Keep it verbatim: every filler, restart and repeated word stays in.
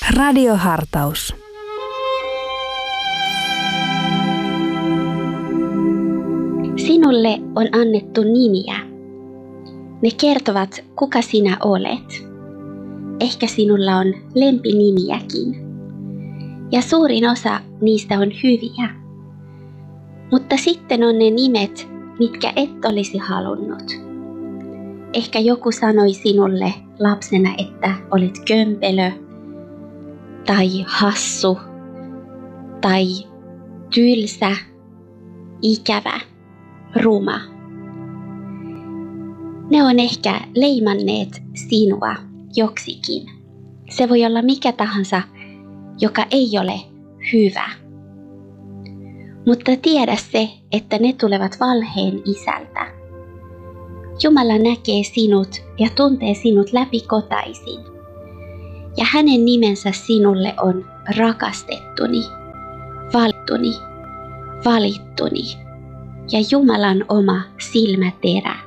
Radiohartaus. Sinulle on annettu nimiä. Ne kertovat, kuka sinä olet. Ehkä sinulla on lempinimiäkin. Ja suurin osa niistä on hyviä. Mutta sitten on ne nimet, mitkä et olisi halunnut. Ehkä joku sanoi sinulle lapsena, että olet kömpelö, tai hassu, tai tylsä, ikävä, ruma. Ne on ehkä leimanneet sinua joksikin. Se voi olla mikä tahansa, joka ei ole hyvä. Mutta tiedä se, että ne tulevat valheen isältä. Jumala näkee sinut ja tuntee sinut läpikotaisin. Ja hänen nimensä sinulle on rakastettuni, valittuni, valittuni ja Jumalan oma silmäterä.